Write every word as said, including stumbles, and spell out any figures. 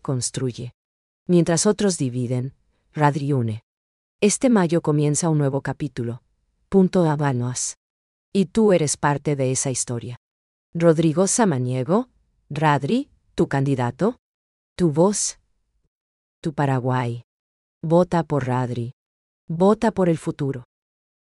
construye. Mientras otros dividen, Radri une. Este mayo comienza un nuevo capítulo. Punto Habanos. Y tú eres parte de esa historia. Rodrigo Samaniego, Radri, tu candidato. Tu voz. Tu Paraguay. Vota por Radri. Vota por el futuro.